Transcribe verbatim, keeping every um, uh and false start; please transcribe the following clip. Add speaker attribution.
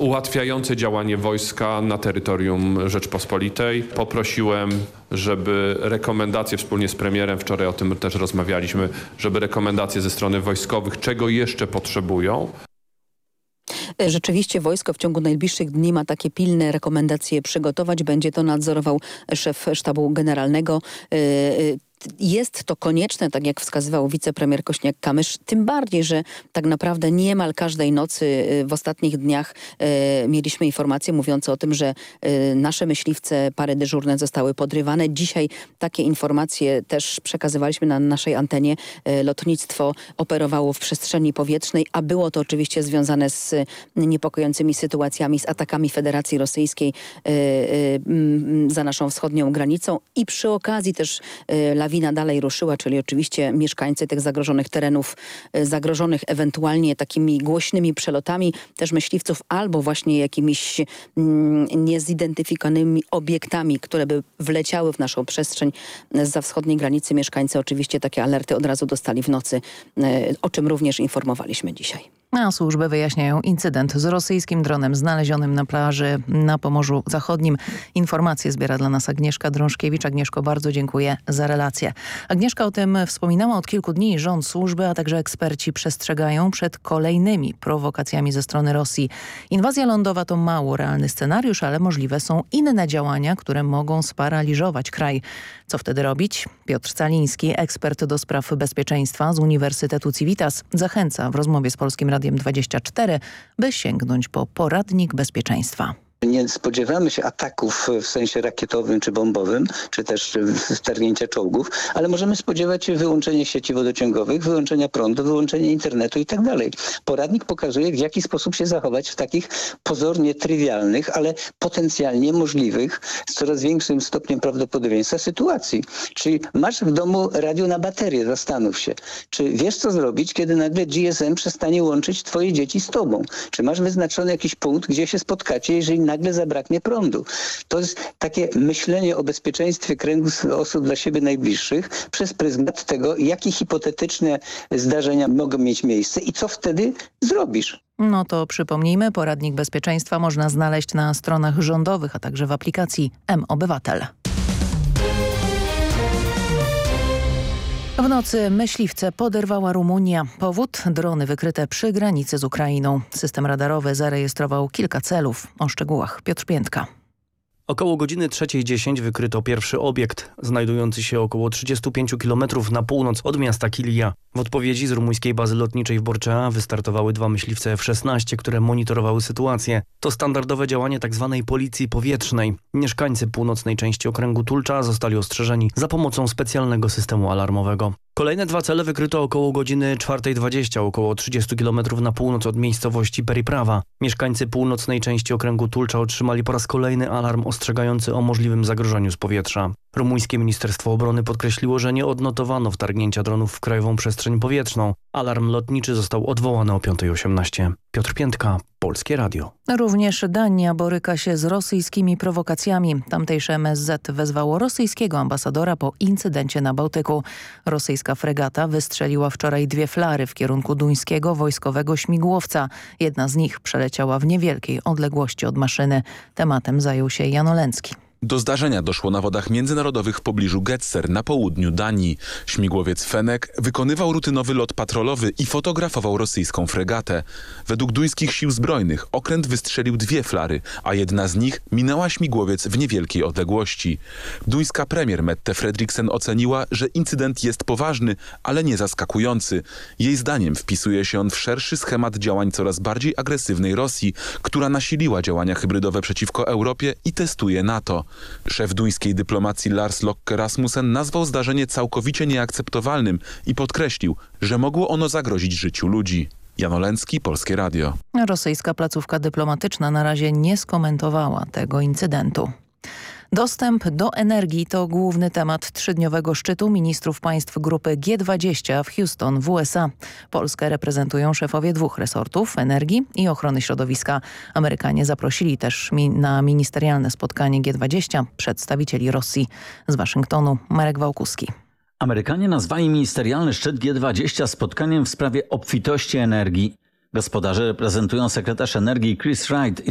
Speaker 1: ułatwiające działanie wojska na terytorium Rzeczpospolitej. Poprosiłem, żeby rekomendacje wspólnie z premierem, wczoraj o tym też rozmawialiśmy, żeby rekomendacje ze strony wojskowych, czego jeszcze potrzebują.
Speaker 2: Rzeczywiście wojsko w ciągu najbliższych dni ma takie pilne rekomendacje przygotować. Będzie to nadzorował szef sztabu generalnego. Jest to konieczne, tak jak wskazywał wicepremier Kośniak-Kamysz, tym bardziej, że tak naprawdę niemal każdej nocy w ostatnich dniach e, mieliśmy informacje mówiące o tym, że e, nasze myśliwce, pary dyżurne zostały podrywane. Dzisiaj takie informacje też przekazywaliśmy na naszej antenie. E, lotnictwo operowało w przestrzeni powietrznej, a było to oczywiście związane z niepokojącymi sytuacjami, z atakami Federacji Rosyjskiej e, e, za naszą wschodnią granicą i przy okazji też e, lawina dalej ruszyła, czyli oczywiście mieszkańcy tych zagrożonych terenów, zagrożonych ewentualnie takimi głośnymi przelotami też myśliwców albo właśnie jakimiś mm, niezidentyfikowanymi obiektami, które by wleciały w naszą przestrzeń zza wschodniej granicy. Mieszkańcy oczywiście takie alerty od razu dostali w nocy, o czym również informowaliśmy dzisiaj.
Speaker 3: A służby wyjaśniają incydent z rosyjskim dronem znalezionym na plaży na Pomorzu Zachodnim. Informacje zbiera dla nas Agnieszka Drążkiewicz. Agnieszko, bardzo dziękuję za relację. Agnieszka o tym wspominała od kilku dni. Rząd, służby, a także eksperci przestrzegają przed kolejnymi prowokacjami ze strony Rosji. Inwazja lądowa to mało realny scenariusz, ale możliwe są inne działania, które mogą sparaliżować kraj. Co wtedy robić? Piotr Caliński, ekspert do spraw bezpieczeństwa z Uniwersytetu Civitas, zachęca w rozmowie z Polskim Radiem dwadzieścia cztery, by sięgnąć po poradnik bezpieczeństwa.
Speaker 4: Nie spodziewamy się ataków w sensie rakietowym czy bombowym, czy też wtargnięcia czołgów, ale możemy spodziewać się wyłączenia sieci wodociągowych, wyłączenia prądu, wyłączenia internetu i tak dalej. Poradnik pokazuje, w jaki sposób się zachować w takich pozornie trywialnych, ale potencjalnie możliwych, z coraz większym stopniem prawdopodobieństwa sytuacji. Czyli masz w domu radio na baterię, zastanów się. Czy wiesz, co zrobić, kiedy nagle G S M przestanie łączyć twoje dzieci z tobą? Czy masz wyznaczony jakiś punkt, gdzie się spotkacie, jeżeli nagle zabraknie prądu. To jest takie myślenie o bezpieczeństwie kręgu osób dla siebie najbliższych przez pryzmat tego, jakie hipotetyczne zdarzenia mogą mieć miejsce i co wtedy zrobisz.
Speaker 3: No to przypomnijmy, poradnik bezpieczeństwa można znaleźć na stronach rządowych, a także w aplikacji M-Obywatel. W nocy myśliwce poderwała Rumunia. Powód? Drony wykryte przy granicy z Ukrainą. System radarowy zarejestrował kilka celów. O szczegółach Piotr Piętka.
Speaker 5: Około godziny trzeciej dziesięć wykryto pierwszy obiekt, znajdujący się około trzydziestu pięciu kilometrów na północ od miasta Kilija. W odpowiedzi z rumuńskiej bazy lotniczej w Borcea wystartowały dwa myśliwce F szesnaście, które monitorowały sytuację. To standardowe działanie tzw. policji powietrznej. Mieszkańcy północnej części okręgu Tulcza zostali ostrzeżeni za pomocą specjalnego systemu alarmowego. Kolejne dwa cele wykryto około godziny czwartej dwadzieścia, około trzydziestu kilometrów na północ od miejscowości Periprawa. Mieszkańcy północnej części okręgu Tulcza otrzymali po raz kolejny alarm ostrzegający o możliwym zagrożeniu z powietrza. Rumuńskie Ministerstwo Obrony podkreśliło, że nie odnotowano wtargnięcia dronów w krajową przestrzeń powietrzną. Alarm lotniczy został odwołany o piątej osiemnaście. Piotr Piętka, Polskie Radio.
Speaker 3: Również Dania boryka się z rosyjskimi prowokacjami. Tamtejsze M S Z wezwało rosyjskiego ambasadora po incydencie na Bałtyku. Rosyjska fregata wystrzeliła wczoraj dwie flary w kierunku duńskiego wojskowego śmigłowca. Jedna z nich przeleciała w niewielkiej odległości od maszyny. Tematem zajął się Jan Olęcki.
Speaker 6: Do zdarzenia doszło na wodach międzynarodowych w pobliżu Getser na południu Danii. Śmigłowiec Fenek wykonywał rutynowy lot patrolowy i fotografował rosyjską fregatę. Według duńskich sił zbrojnych okręt wystrzelił dwie flary, a jedna z nich minęła śmigłowiec w niewielkiej odległości. Duńska premier Mette Frederiksen oceniła, że incydent jest poważny, ale nie zaskakujący. Jej zdaniem wpisuje się on w szerszy schemat działań coraz bardziej agresywnej Rosji, która nasiliła działania hybrydowe przeciwko Europie i testuje NATO. Szef duńskiej dyplomacji Lars Løkke Rasmussen nazwał zdarzenie całkowicie nieakceptowalnym i podkreślił, że mogło ono zagrozić życiu ludzi. Jan Olęcki, Polskie Radio.
Speaker 3: Rosyjska placówka dyplomatyczna na razie nie skomentowała tego incydentu. Dostęp do energii to główny temat trzydniowego szczytu ministrów państw grupy G dwadzieścia w Houston w U S A. Polskę reprezentują szefowie dwóch resortów, energii i ochrony środowiska. Amerykanie zaprosili też mi na ministerialne spotkanie G dwadzieścia przedstawicieli Rosji. Z Waszyngtonu Marek Wałkuski.
Speaker 7: Amerykanie nazwali ministerialny szczyt G dwadzieścia spotkaniem w sprawie obfitości energii. Gospodarze reprezentują sekretarz energii Chris Wright